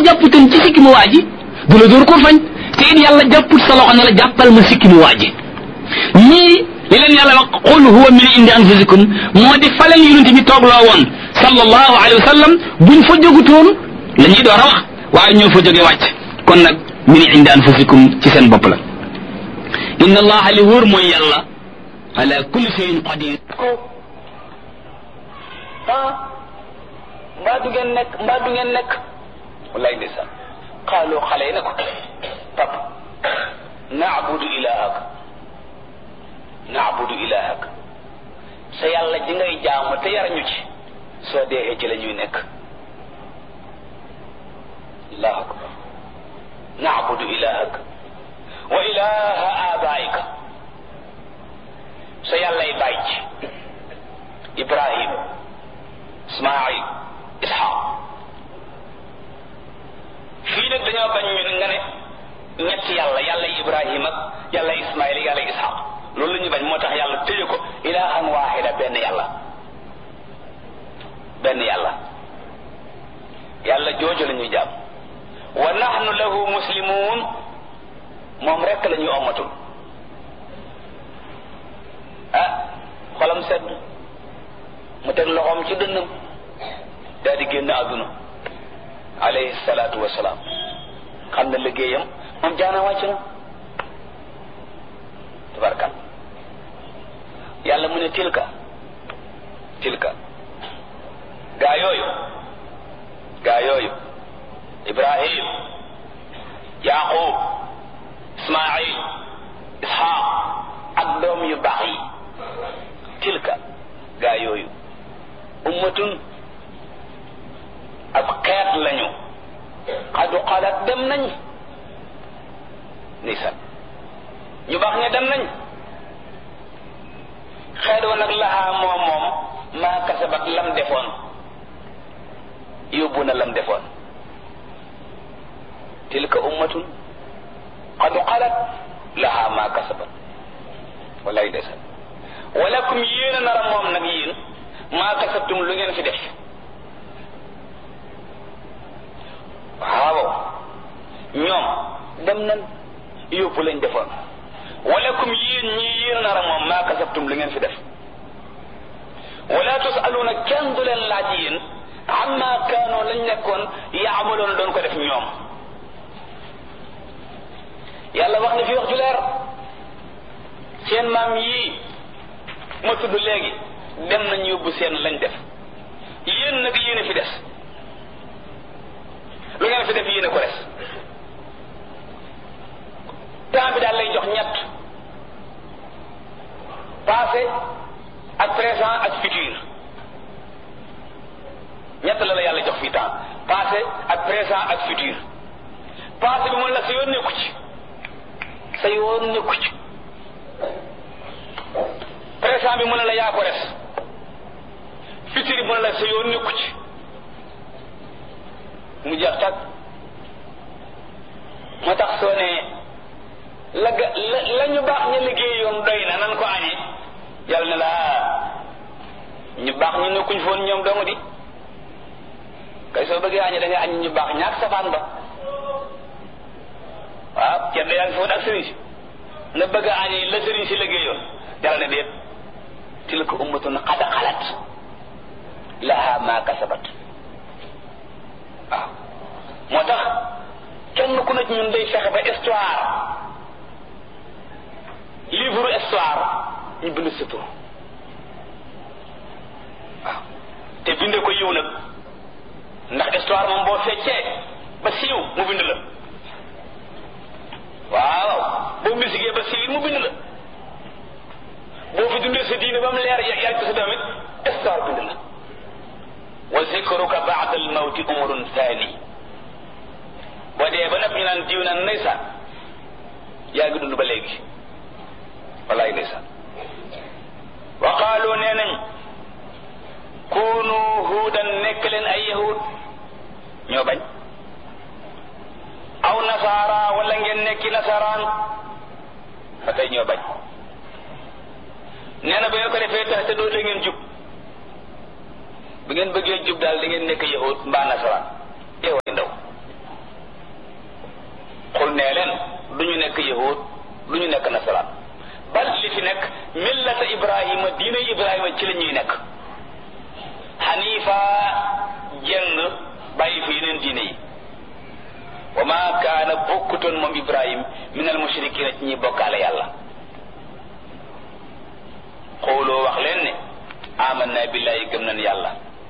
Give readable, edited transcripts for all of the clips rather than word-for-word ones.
jàpputoon ci sikki mu waa ji du la dóor ko fañ te it yàlla jàpput sa loxo ne la jàppal ma sikki mu waa ji ñii li leen yàlla wax qul huwa min indi anfusikum moo di fa leen yonent bi toogloo woon sallallahu alayhi wa sallam buñ fa jógutoon la ñuy door a wax waaye ñoo fa jóge wàcc kon nag min indi anfusikum ci seen bopp la inna allaha li wóor mooy yàlla ala kulli shay'in qadir mbaa du ngeen nekk wallaay ndeysaan xaaloo xale yi ne ko pap naabudu ilahak sa yàlla ji ngay jaamu te yar ñu ci soo deexee ci la ñuy nekk allahu akbar naabudu ilahak wa ilaha abaika sa yàllay bàyyi ci Ibrahim Ismaïl Ishaq fii nag dañoo bañ ñun nga ne ñetti yàlla Ibrahim ak yàlla Ismaïl yàlla Ishaq loolu la ñu bañ moo tax yàlla tëye ko ilahan wahida benn yàlla jooju la ñuy jàpp wa nahnu lahu muslimun moom rekk la ñuy ommatul xolam sedd mu teg loxoom ci dënnam daal di génn àdduna alayhi salaatu wasalaam xam na liggéeyam moom jaana wàcc na tabarkal yàlla mu ne tilka gaa yooyu Ibrahim Yaqub Ismaïl Ishaq ak doom yu baax yi tilka gaa yooyu ummatun ab xeet lañu xadu xalaat dem nañ nisan ñu baax ña dem nañ xeet wa nag laxaa moom maa kasabat lam defoon yóbbu na lam defoon tilka ummatun qad xalat laha ma kasabat walay desal walakum yéen a nara moom nag yéen maa kasabtum lu ngeen fi def waaw ñoom dem nañ yóbbu lañ defoon walakum yéen ñii yéen a nara moom maa kasabtum lu ngeen fi def wala tusaluuna kenn du leen laaj yéen amma kaanoo lañ nekkoon yaamaloon doon ko def ñoom yàlla wax na fi wax ju leer seen maam yii ma tudd léegi dem nañ yóbbu seen lañ def yéen nag yéen a fi des lu ngeen fi def yéen a ko des temps bi daal lay jox ñett passé ak présent ak futur ñett la yàlla jox fii temps passé ak présent ak futur passé bi mun la sa yoon nekku ci présent bi mu ne la yaa ko res futur bi mu ne la sa yoon nekku ci mu jeex tag moo tax soo ne la ñu baax ña liggéeyoon doy na nan ko añee yàlla ne la ñu baax ñu nekkuñ foon ñoom dong di kay soo bëggee añee da nga añ ñu baax ñaak safaan ba waaw kenn yaa ngi foon ak sëriñ si nga bëgg a añee la sëriñ si liggéeyoon yàlla ne déet tilka ummatun qad xalat laha ma kasabat waaw moo tax kenn ku ne ci ñun day fexe ba histoire livre histoire ñu bind sa tur waaw te binde ko yiw nag ndax histoire moom boo feccee ba siiw mu bind la waaw boo misigee ba siiw mu bind la boo fi dundee sa diine ba mu leer yar ci sa damit histoire bind la wa zikruka ba'da al-mawti umrun thani boo dee ba nag ñu naan diw naan ndeysaan yaa ngi dund ba léegi wallaay ndeysaan wa qaalu nee nañ kunu huudan nekk leen ay yahud ñoo bañ aw nasaara wala ngeen nekki nasaraan ba tey ñoo bañ nee na ba yoo ko defee tax te doo da ngeen jub bu ngeen bëggee jub daal da ngeen nekk yahud mbaa nasaraan yow ay ndaw ci la ñuy nekk xanifa jeng bàyyi fi yeneen diine yi wa ma kaana bokkutoon moom Ibrahim min al mushrikina ci ñi bokkaale yàlla xooloo wax leen ne amanna billahi gëm nañ yàlla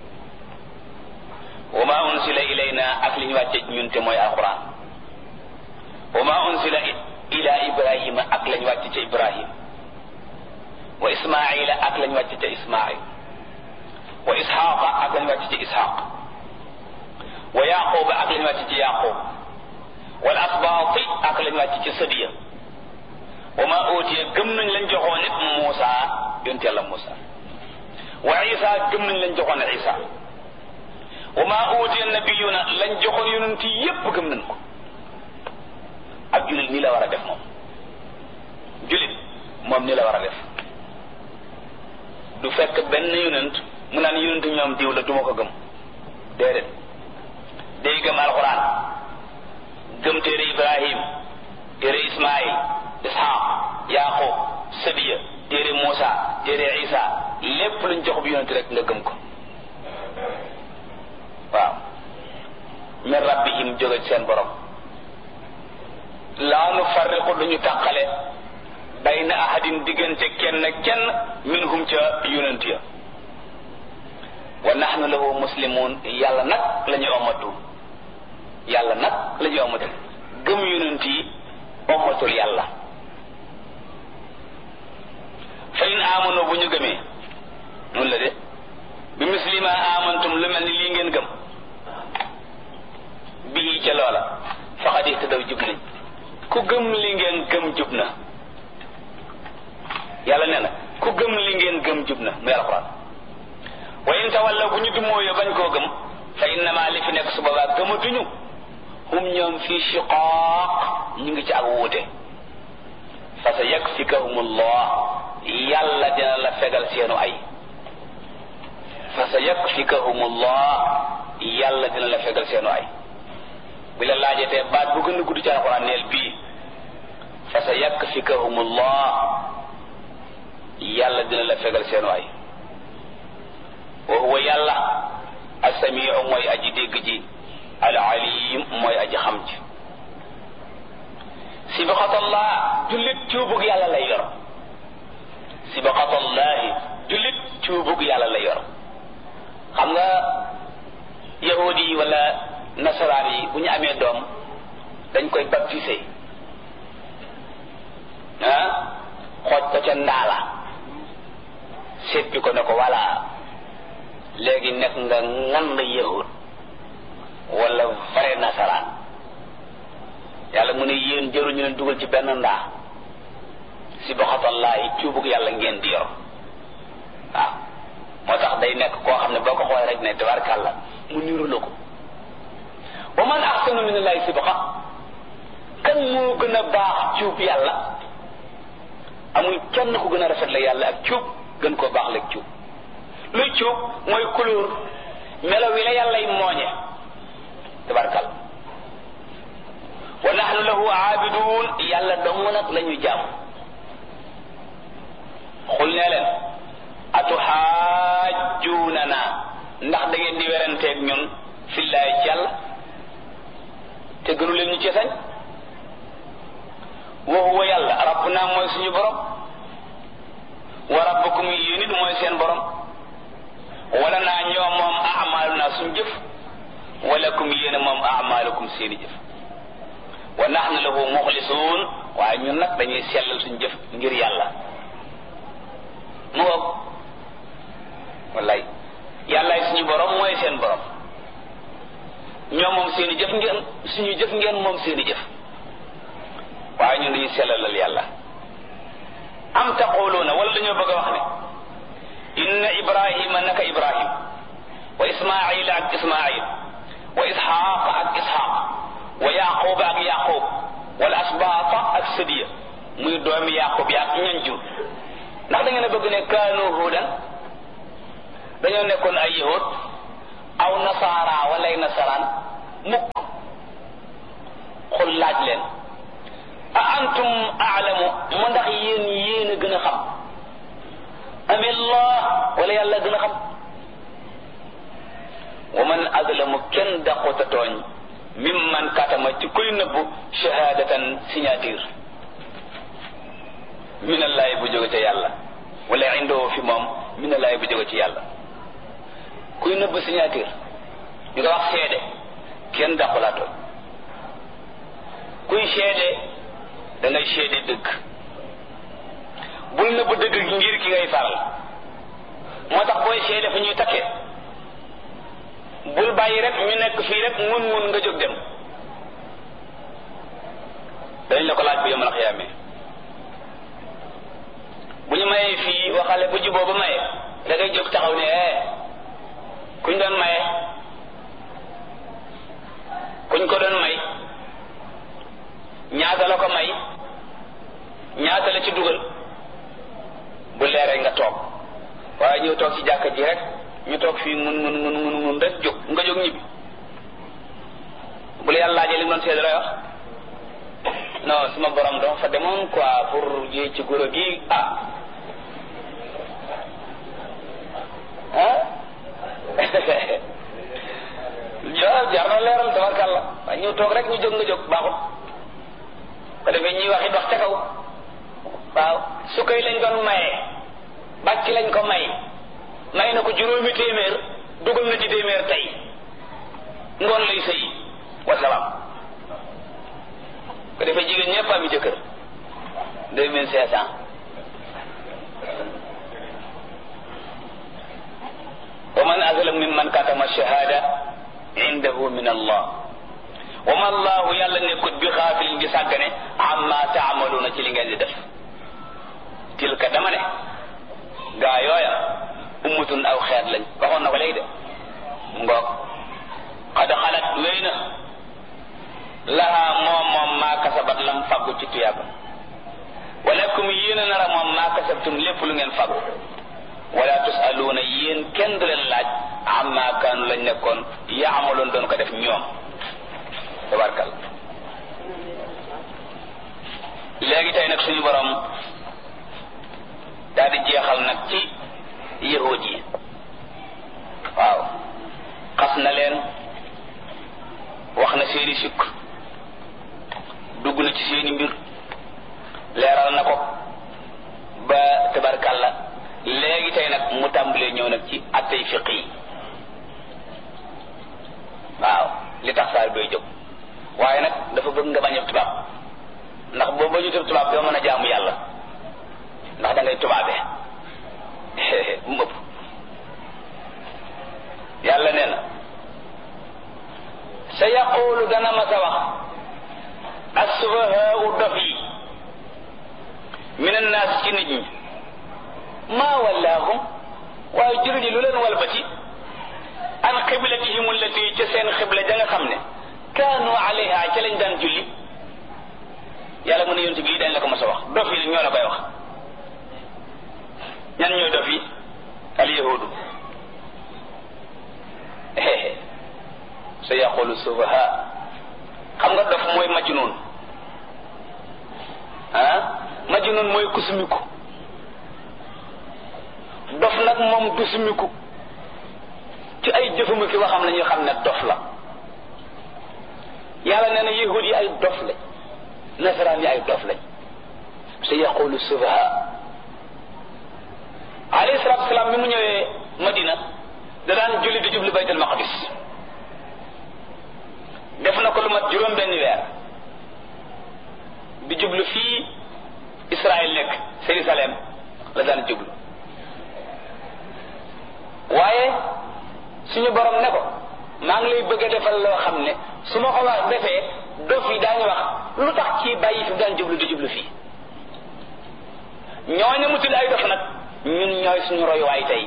wa ma unsila ilayna ak li ñu wàcce ñun te mooy alquran wa ma unsila ila ibrahima ak lañ wàcce ca Ibrahim wa ismaila ak lañ wàcce ca Ismail wa ishaqa ak lañ wàcce ca Ishaq wa yaquba ak lañ wàcce ca Yaqub wal asbaati ak lañ wàcce ca Sadiya wa ma utiya gëm nañ lañ joxoon nit Muusa yonent yàlla Muusa wa Isa gëm nañ lañ joxoon Isa wa ma utiya nabiyuna lañ joxoon yonent yépp gëm nañ ko ak jullit nii la war a def moom jullit moom nii la war a def du fekk benn yonent mu naan yonent ñoom diw la duma ko gëm déedéet day gëm alxuraan gëm téere Ibrahim téere Ismaïl Ishaq Yaqub Sadiya téere Muusa téere Isa lépp luñ jox bi yonent rek nga gëm ko waaw min rabbihim jóge ci seen borom laa nu farriqu duñu tàqale bayna ahadin diggante kenn minhum ca yonent ya wa nahnu lahu muslimun yàlla nag la ñuy omatu yàlla nag la ñuy omatu gëm yonent yi omatul yàlla fa in amanu bu ñu gëmee noonu la de bi muslima amantum lu mel ni lii ngeen gëm bii ca loola faqad ihtadaw jub nañ ku gëm li ngeen gëm jub na yàlla nee na ku gëm li ngeen gëm jub na muy alquran wa in tawallaw bu ñu dumóoyo bañ koo gëm fa innama li fi nekk su boobaa gëmatuñu hum ñoom fii shiqaaq ñu ngi ci ak wuute fa sa yakfikahumullah yàlla dina la fegal seenu ay fa sa yakfikahumullah yàlla dina la fegal seenu ay bi la laajatee baat bu gën a gudd ci alquran neel bii fa sa yakfikahumullah yàlla dina la fegal seenu ay wa huwa yàlla as-samiu mooy aji dégg ji al alim mooy aji xam ji sibaqatallah jullit cuubug yàlla lay yor sibaqatallahi jullit cuubug yàlla lay yor xam nga yahudi yi wala nasaraan yi bu ñu amee doom dañ koy baptiser xooj ko ca ndaala seppi ko ne ko walla léegi nekk nga ngan yahud wala vrai nasaraan yàlla mu ne yéen jëruñu leen dugal ci benn ndaa sibaqatallahi cuubug yàlla ngeen di yor waaw moo tax day nekk koo xam ne boo ko xoolee rek ne tabarkàlla mu niru la ko wa man ahsanu min allahi sibqa kan moo gën a baax cuub yàlla amul kenn ku gën a rafet la yàlla ak cuub gën koo baax la cuub luy cuub mooy couleur melo wi la yàllay mooñe tabarkàlla wa nahnu lahu aabidun yàlla dong nag la ñuy jaamu xul nee leen atuxaajjuunana ndax da ngeen di weranteeg ñun fillaay ci yàlla te gënu leen ñu ci sañ wa huwa yàlla rabbuna mooy suñu borom wa rabbukum yéen it mooy seen borom wala naa ñoom moom amaluna suñu jëf walakum yéen moom amalukum seeni jëf wa nahnu lahu muxlisuun waaye ñun nag dañuy sellal suñu jëf ngir yàlla mu ngoog wallaay yàllaay suñu borom mooy seen borom ñoom moom seeni jëf ngeen suñu jëf ngeen moom seeni jëf waaye ñun dañuy sellalal yàlla am taquluuna wala dañoo bëgg a wax ne inna ibrahima naka ibrahim wa ismaila ak ismail wa isxaaq ak isxaaq wa yaquba ak yaqub wal asbaata ak sadiya muy doomi yaqub yaak ñan jur ndax da ngeen a bëgg ne kaanu hudan dañoo nekkoon ay yahud aw nasaara wala ay nasaraan mukk xul laaj leen a antum aalamu mu ndax yéen a gën a xam amillah wala la yàlla gën a xam. wa man azlamu kenn daqota tooñ mimman katama ci kuy nëbbu shahadatan signature minallahi bu jóge ca yàlla wala indoo fi moom minallahi bu jóge ci yàlla. kuy nëbbu signature ñu ko wax seede kenn daqulaa tooñ. kuy seede da ngay seede dëgg. bul nëbbu dëgg gi ngir ki ngay faral. moo tax booy seede fa ñuy takkee bul bàyyi rek ñu nekk fii rek mun nga jóg dem. dañ la ko laaj bu yomal xiyaame. bu ñu mayee fii waxale bu juboo ba maye da ngay jóg taxaw ne kuñ doon maye kuñ ko doon may ñaata la ko may ñaata la ci dugal bu leeree nga toog. waaye ñëw toog ci jàkka ji rek ñu toog fii mun rek jóg nga jóg ñibbi. bu la yàlla laajee li mu doon seede lay wax non suma borom dama fa demoon quoi pour yéey ci guro gi jar na leeral tabarkàlla. waaye ñëw toog rek ñu jóg nga jóg baaxul. ko defee ñuy wax it wax ca kaw. waaw su koy lañ doon maye bàcc lañ ko may na ko juróomi téeméer dugal na ci téeméer tey ngoon lay sëy wasalaam. ko defee jigéen ñëpp am jëkkër 2500. wa man azlam mimman katama shahada indahu min allah wa ma allahu yàlla nekkut bi xaafilin di sàggane amma taamaluuna ci li ngeen di def. tilka dama ne gaa yooya ummatun aw xeet lañ waxoon na ko léegi de ngoog qad xalat wéy na laha moom maa kasabat lam faggu ci tuyaaba walakum yéen a nara moom maa kasabtum lépp lu ngeen faggu wala tusaluuna yéen kenn du leen laaj amma kaanu lañ nekkoon yaamaloon doon ko def ñoom tabarkal. léegi tey nag suñu borom daal di jeexal nag ci yahud yi. waaw xas na leen wax na seeni sikk dugg na ci seeni mbir leeral na ko ba tabarkalla. léegi tey nag mu tàmbalee ñëw nag ci attey fiq yi. waaw li tax saar bay jóg waaye nag dafa bëgg nga bañ a tubaab ndax boo bañu tubaab doo mën a jaamu yàlla ndax da ngay tubaabe bu mu ëpp. yàlla nee na sa yaqulu dana ma sa wax as-sufahaa'u dof yi min an-naas ci nit ñi maa wallaahum waaye jullit yi lu leen walbati an qiblatihim allati ca seen xibla ja nga xam ne kaanu alayha ca lañ daan julli. yàlla mu ne yonent bi dañ la ko mas a wax dof yi ñoo la koy wax. ñan ñooy dof yi al yahudu. sa yaqulu sufaha xam nga dof mooy majnun. majnun mooy kusumiku. dof nag moom du sumiku ci ay jëfuma ki waxam la ñu xam ne dof la. yàlla nee na yahud yi ay dof lañ nasaraan yi ay dof lañ. sa yaqulu sufaha alayhi salaatu salaam bi mu ñëwee Madina da daan julli di jublu baytul maqdis. def na ko lu mat juróom benn weer di jublu fii Israël nekk Jérusalem la daan jublu. waaye suñu borom ne ko maa ngi lay bëgg a defal loo xam ne su ma ko wax defee dof yi daañu wax lu tax kii bàyyi fi daan jublu di jublu fii. ñooñu mu tudd ay dof nag ñun ñooy suñu royuwaay tey.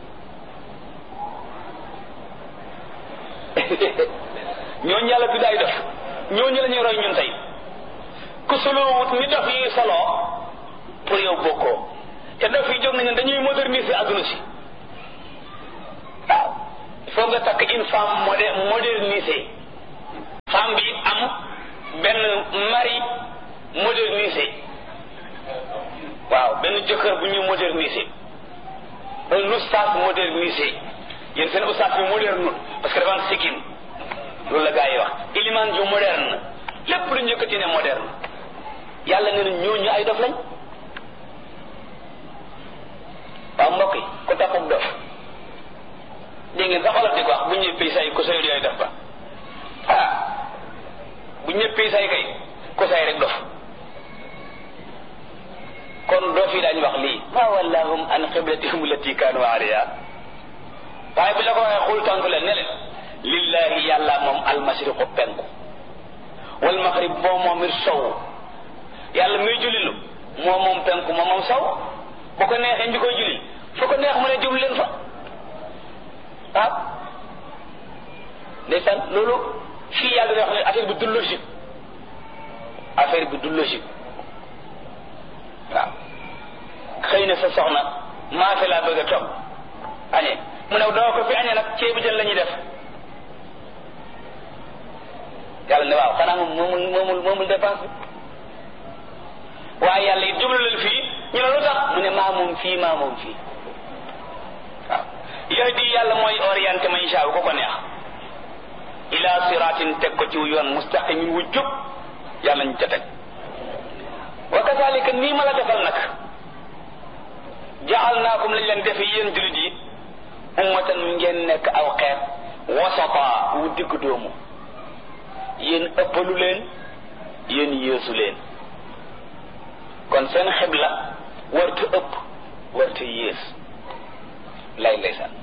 ñooñu yàlla tudd ay dof ñooñu la ñuy roy ñun tey ku soloowut ni dof yi soloo pour yow bokkoo te dof yi jóg nañu dañuy moderniser adduna si. waaw il faut nga takk une femme modernisée. femme bi am benn mari modernisé. waaw benn jëkkër bu ñu modernisé. un oustaz modernisé yéen seen ustaas bi moderne parce que dafa am sikkim loolu la gaa yi wax iliman ju moderne lépp lu ñu yëkkati ne moderne yàlla nee na ñooñu ay dof lañ. waaw mbokk yi ku taxub dof dégg ngeen sax olof di ko wax bu ñëppee say ku sayul yooyu dof ba bu ñëppee say kay ku say rek dof kon dof yi daañu wax lii ma wallahum an qiblatihum allati kaanu alayha waaye bi la ko waxee xul tontu leen ne leen lillahi yàlla moom almashriqu penku wal maghrib moom it sow yàlla muy jullilu moom penku moom sow bu ko neexee ñu koy julli fu ko neex mu ne jublu leen fa waaw ndeysaan loolu fii yàlla day wax ne affaire bi du logique affaire bi du logique waaw xëy na sa soxna maa fi laa bëgg a toog añee mu ne doo ko fi añee nag ceebu jën la ñuy def yàlla ne waaw xanaa moomul dépense bi waaye yàlla it jublu leen fii ñu ne lu tax mu ne maa moom fii waaw yahdi yàlla mooy orienté man shaa ko ko neex ila siratin teg ko ci yoon mustaqimin wu jub yàlla ñu ca teg wa kazalika nii ma la defal nag ja'alnaakum lañ leen defe yéen jullit yi ummatan ngeen nekk aw xeet wasata wu digg doomu yéen ëppalu leen yéen yéesu leen kon seen xibla warta ëpp warta yées lay ndeysaan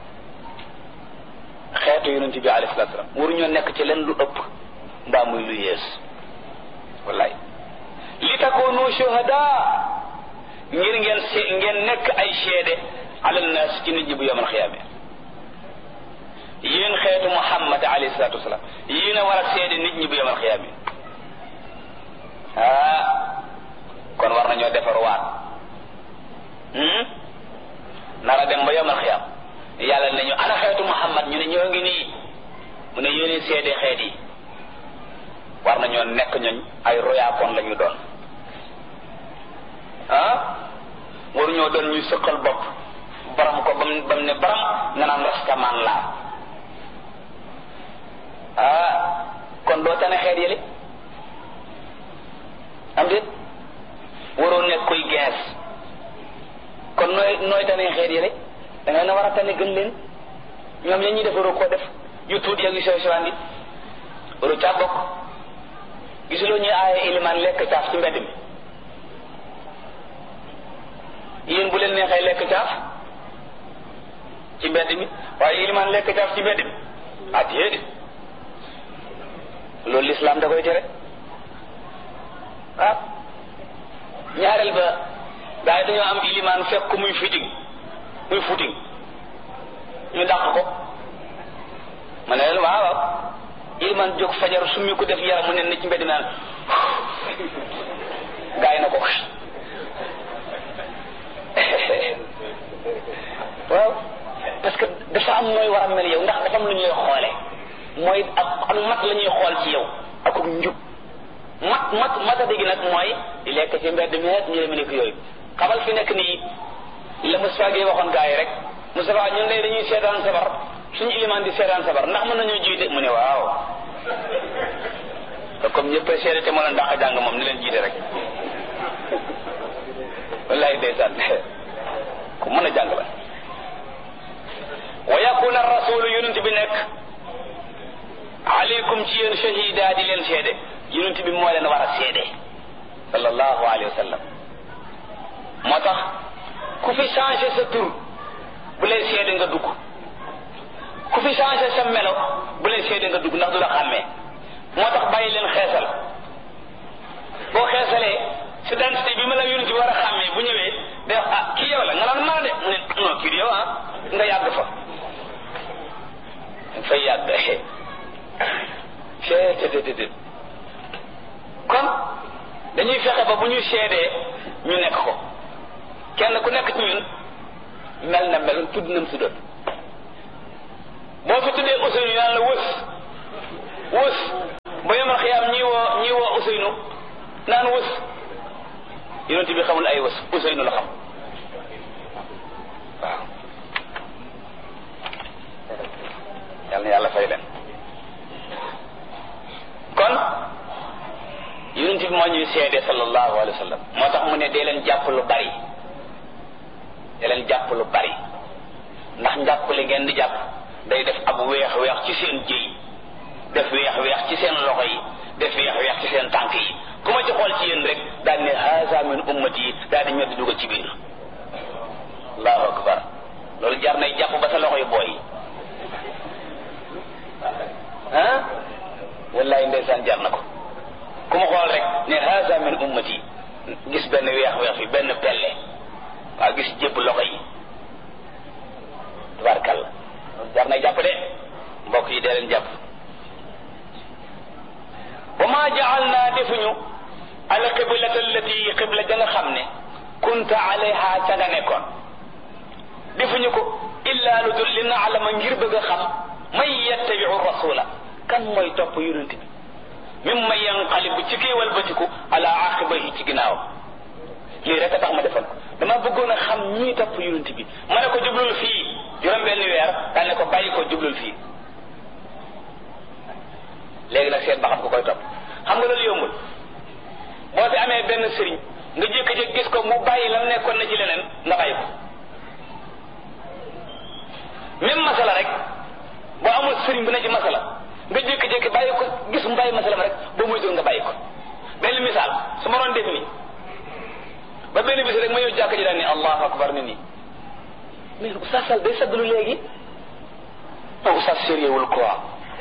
xeetu yonent bi alayhi salaatu salaam waruñoo nekk ci leen lu ëpp mbaa muy lu yées wallaay li takoonu shuhada ngir ngeen nekk ay seede ala naas ci nit ñi bu yawmal xiyaama yéen xeetu Muhammad alayhi salaatu wasalaam yéen a war a seede nit ñi bu yawmal xiyaama kon war nañoo defar waat nara dem ba yawmal xiyaama yàlla nañu ana xeetu Muhammad ñu ne ñoo ngi nii mu ne yéen seede xeet yi war nañoo nekk ñooñ ay royaakoon la ñu doon waruñoo doon ñuy sëqal bopp baram ko bam ne baram nga naan rastaman laa kon doo tane xeet yële am déet waroo nekk koy gees kon nooy tane xeet yële da ngay na war a tane gën leen ñoom ya ñuy def waroo koo def yu tuuti ak yu sew sewaan yi waroo caa bokk gisuloo ñuy aaye ilimaan lekk caaf ci mbedd mi yéen bu leen neexee lekk caaf ci mbedd mi waaye ilimaan lekk caaf ci mbedd mi déedéet loolu lislaam da koy tere ñaareel ba gaa yi dañoo am ilimaan fekk ko muy footing ñu dàq ko ma ne leen waaw ilimaan jóg fajar summi ko def yaram mu ne na ci mbedd mi naan gaa yi na ko waaw parce que dafa am nooy war a mel yow ndax dafa am lu ñuy xoole mooy ak mat la ñuy xool ci yow ak njub mata dégg nag mooy di lekk ci mbedd meet ñu deme nekk yooyu xamal fi nekk nii la Moustapha Gueye waxoon gaa yi rek Moustapha ñun lay dañuy seetaan sabar suñu ilimaan di seetaan sabar ndax mën nañoo jiite mu ne waaw te comme ñëpp a seede te moo leen dàq jàng moom ni leen jiite rek wallahi ndeysaan ku mën a jàng la wa yakuna rasulu yonent bi nekk aleykum ci yéen shahida di leen seede yonent bi moo leen war a seede sallallahu alayhi wa sallam moo tax ku fi changé sa tur bu lay seede nga dugg ku fi changé sa melo bu lay seede nga dugg ndax du la xàmmee moo tax bàyyi leen xeesal boo xeesalee si dentité bi ma la yonent bi war a xàmmee bu ñëwee day wax kii yow la nga naan maa de mu ne non kii yow nga yàgg fa fay yàgg kon dañuy fexe ba bu ñu seedee ñu nekk ko kenn ku nekk ci ñun mel na mel tudd nam si doon boo fi tuddee Ousseynou yàlla wës ba yomal xiyaam ñii woo Ousseynou naan wës yonent bi xamul ay wës Ousseynou la xam waaw bi moo ñuy seede sallallahu alayhi wa sallam moo tax mu ne dee leen jàpp lu bari dee leen jàpp lu bari ndax njàpp li ngeen di jàpp day def ab weex weex ci seen jëy def weex weex ci seen loxo yi def weex weex ci seen tànk yi ku ma ci xool ci yéen rek daal ne haza min ummati yi daal di ñoddi dugal ci biir allahu akbar loolu jar nay jàpp ba sa loxo yi booy ah wallahi ndeysaan jar na ko ku ma xool rek ne haza min ummati gis benn weex weex yi benn pelle waaw gis jébb loxo yi tabarkalla loolu jar nay jàpp de mbokk yi dee leen jàpp wa ma ja'alna defuñu al qiblata allati qibla ja nga xam ne kunta alayha ca nga nekkoon defuñu ko illa lu dul li na'lama ngir bëgg a xam man yattabi'u rasula kan mooy topp yonent bi mimma yanqalibu ci kii walbatiku ala aqibayhi ci ginnaaw lii rek a tax ma defoon ko dama bëggoon a xam ñii topp yonent bi ma ne ko jublul fii juróom benn weer daan ne ko bàyyi ko jublul fii léegi nag seet ba xam ko koy topp xam nga loolu yombul boo fi amee benn sëriñ nga jékki-jékki gis ko mu bàyyi lam nekkoon na ci leneen nga bàyyi ko même masala rek boo amul sëriñ bu ne ci masala nga jékki-jékki bàyyi ko gis mu bàyyi masala rek boo muy dul nga bàyyi ko benn misaal su ma doon def nii ba benn bis rek ma ñëw jàkk ji daan ni allahu akbar ni nii mais oustaz Sall day saddlu léegi non oustaz sérieux wul quoi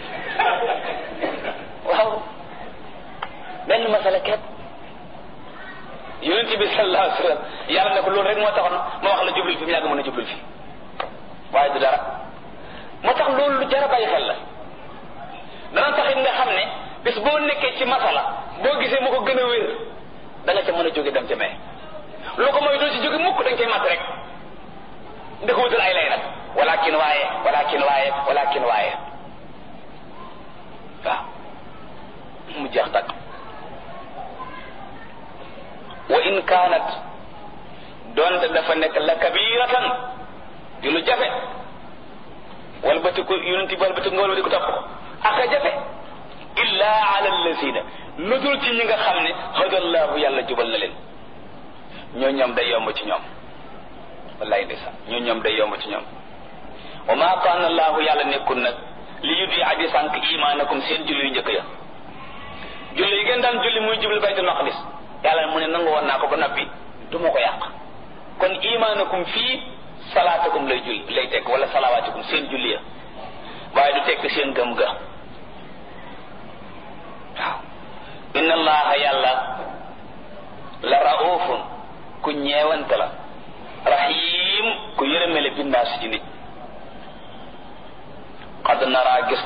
waaw benn masala ket yonent bi sallallahu alayhi wa sallam yàlla ne ko loolu rek moo taxoon ma wax la jublul fi mu yàgg mën a jublul fi waaye du dara moo tax loolu lu jar a bàyyi xel la dana taxit nga xam ne bis boo nekkee ci masala boo gisee mu ko gën a wér da nga ca mën a jóge dem ca mee lu ko mooy doo ci jóge mukk dañ koy mat rek ndi ko wutal ay lay nag walakin waaye waaw mu jeex tag wa in kaanat doonte dafa nekk la kabiratan di lu jafe walbatiku yonent bi walbatiku nga walbatiku topp ko aka jafe illa ala alladina lu dul ci ñi nga xam ne hadallahu yàlla jubal na leen ñoo ñoom day yomb ci ñoom wallahi ndeysaan ñoo ñoom day yomb ci ñoom wa ma kaana allahu yàlla nekkul nag li yudi adi sànq imaanakum seen julli yu njëkk ya julli yi ngeen daan julli muy jublu baytul maqdis yàlla mu ne nangu woon naa ko ba noppi du ma ko yàq kon imaanakum fii salaatakum lay tekk wala salawaatikum seen julli ya waaye du tekk seen gëm ga waaw inna allaha yàlla la raufun ku ñeewante la rahim ku yërëmele bindaas ci nit qad nara gis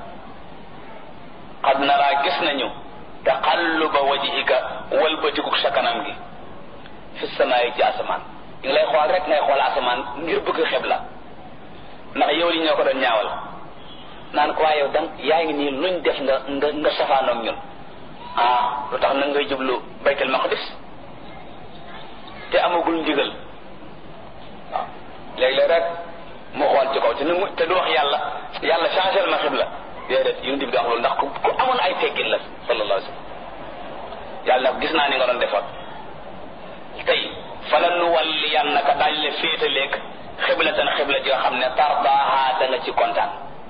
nañu taqalluba wajhika walbatiku sa kanam gi fi samaayi ci asamaan ngi lay xool rek ngay xool asamaan ngir bëgg xeb la ndax yow li ñoo ko doon ñaawal naan ko waaye yow dan yaa ngi nii luñ def nga safaanoog ñun lu tax nag ngay jublu baytul maqdis te amagul ndigal waaw léeg-léeg rek mu xool ci kaw te du wax yàlla changé ma xibla déedéet yonent bi di wax loolu ndax ku amoon ay teggin la sallallahu alayhi wa sallam yàlla nag gis naa ni nga doon defoon tey fala nu walliyannaka daañu la féetaleeg xiblatan xibla ji nga xam ne tardaaha da nga ci kontaan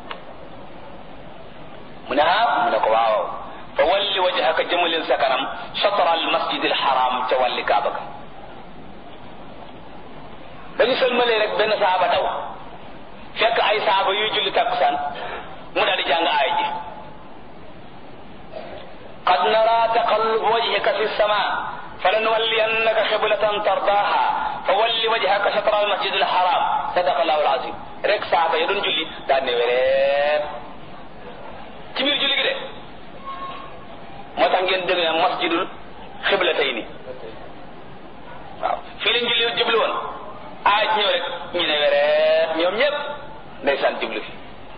mu ne mu ne ko waaw fa walli wajhaka jëmalil sa kanam shatra al masjid al haram ca wàlli kaaba ga dañu sëlmalee rek benn saaba daw fekk ay saaba yuy julli takkusaan mu daal di jàng aay ji qad nara taqallub wajhika fi sama falanuwalliyannaka qiblatan tardaha fa walli wajhaka shatra al masjid al haram sadaqa allahu al azim rek saaba ya doon julli daal ne wereet ci biir julli gi de moo tax ngeen dégg ne masjidul xiblatayni waaw fii lañ julli jublu woon aaj ñëw rek ñu ne wereet ñoom ñëpp ndeysaan jublu fi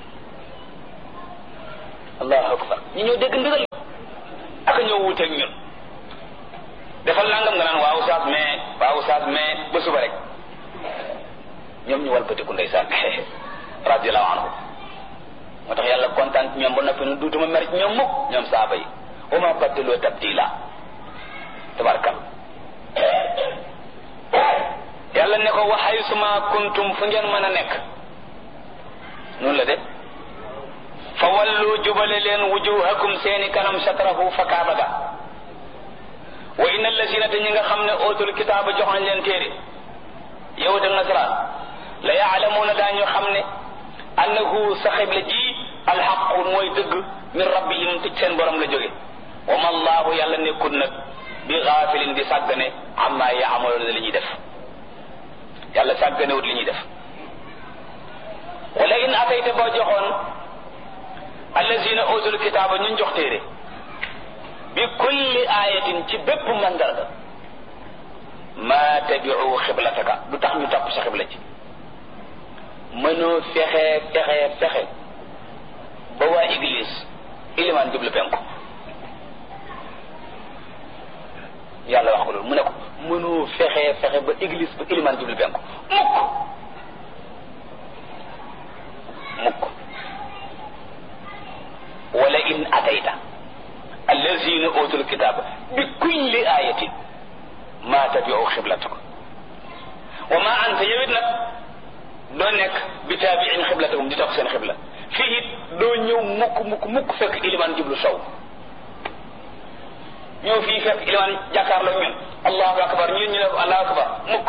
allahu akbar ñu ñëw dégg ndigal ak ñëw wuuteeg ñun defal nangam nga naan waaw saas mais ba suba rek ñoom ñu walbatiku ndeysaan radiallahu anhu moo tax yàlla kontaan ci ñoom ba noppi nu duutuma mer ci ñoom mukk ñoom saaba yi wa ma baddaloo tabdila tabarkal yàlla ne ko wa haysuma kuntum fu ngeen mën a nekk noonu la de fa wallu jubale leen wujuhakum seeni kanam shatrahu fa kaaba ga wa inna allazina te ñi nga xam ne ootul kitaaba jox nañ leen téere yahud ak nasaraan la yaalamuuna daañu xam ne annahu sa xibla ji alxaqu mooy dëgg min rabbihim ci seen borom la jóge wa ma allahu yàlla nekkul nag bi gaafilin di sàggane amma yaamaloona li ñuy def yàlla sàgganewut li ñuy def wala in atayta boo joxoon allazina utul kitaaba ñun jox téere bi kulli ayatin ci bépp mandarga ma tabi'u xiblataka du tax ñu topp sa xibla ci mënoo fexe ba waa église ilimaan jublu penku yàlla wax ko loolu mu ne ko mënoo fexe ba église ba ilimaan jublu penku mukk wala in atayta allazina utul kitaba bi kulli ayatin ma tabi'u xiblataka wa ma anta yowit nag doo nekk bi taabiin xiblatakum di topp seen xibla fii it doo ñëw mukk fekk ilimaan jublu sow ñëw fii fekk ilimaan jàkkaarloo ñun allahu akbar ñun ñu ne ko allahu akbar mukk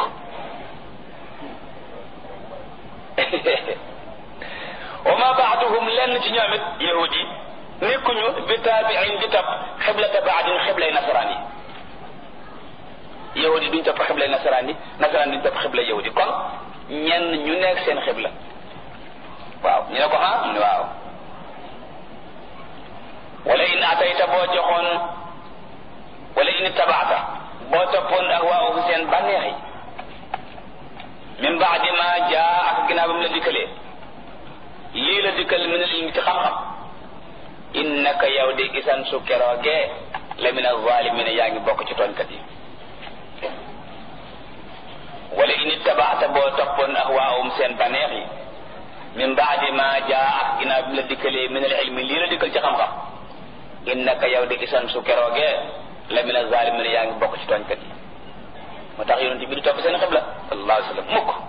wa ma baaduhum lenn ci ñoom it yahud yi nekkuñu bi taabiin di topp xiblata baadin xiblay nasaraan yi yahud yi duñ topp xiblay nasaraan yi nasaraan duñ topp xibla yahud yi kon ñenn ñu nekk seen xibla waaw ñu ne ko mu ne waaw wala in atayta boo joxoon wala in tabaata boo toppoon ak waa seen bànneex yi min baadi ma jaa ak ginnaaw ba mu la dikkalee lii la dikkal min al ilmi ci xam-xam innaka yow de isan su keroogee la min az-zalimin yaa ngi bokk ci tooñkat yi wala in ittabaata boo toppoon ahwaahum seen baneex yi min baadi ma jaa ak ginnaaw bi la dikkalee min al ilmi lii la dikkal ci xam-xam innaka yow de isan su keroogee la min az-zalimin yaa ngi bokk ci tooñkat yi moo tax yonent bi di topp seen xibla sallallahu alayhi wa sallam mukk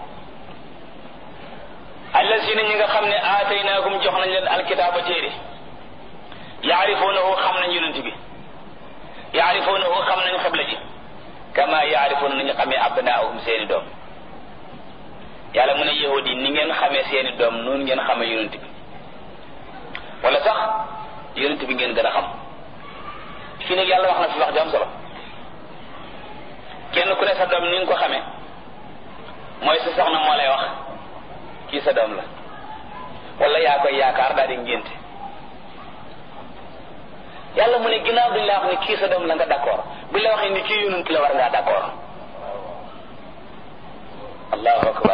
allazina ñi nga xam ne aataynaahum jox nañ leen alkitaaba téere yaarifuunahu xam nañ yonent bi yaarifuunahu xam nañ xibla ji kama yaarifuuna nañu xamee abnaahum seeni doom yàlla mu ne yahud yi ni ngeen xamee seeni doom noonu ngeen xamee yonent bi wala sax yonent bi ngeen gën a xam fii nag yàlla wax na fi wax ju am solo kenn ku ne sa doom ni nga ko xamee mooy sa soxna moo lay wax kii sa doom la wala yaa koy yaakaar daal di ngénte yàlla mu ne ginnaaw duñ la wax ni kii sa doom la nga d'accord buñ la waxee ni kii yonent la war ngaa d'accord allahu akbar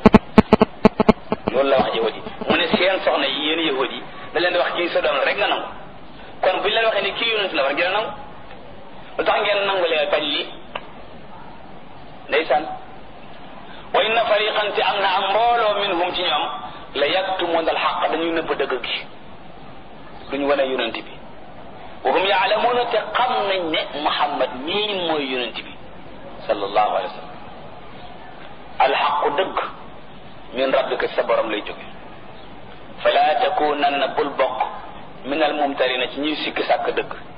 loolu la wax yahud yi mu ne seen soxna yi yéen yahud yi da leen di wax kii sa doom la rek nga nangu kon buñ la waxee ni kii yonent la war ngeen nangu lu tax ngeen nangu leen bañ lii ndeysaan wa inna fariqan te am na am mbooloo minhum ci ñoom la yaktumuna alxaq dañuy nëbb dëgg gi duñ wane yonent bi wa hum yaalamuuna te xam nañ ne Muhammad mii mooy yonent bi sallallahu alayhi wa sallam alxaqu dëgg min rabbika sa borom lay jóge fala takunanna bul bokk min almumtarina ci ñuy sikki sàkk dëgg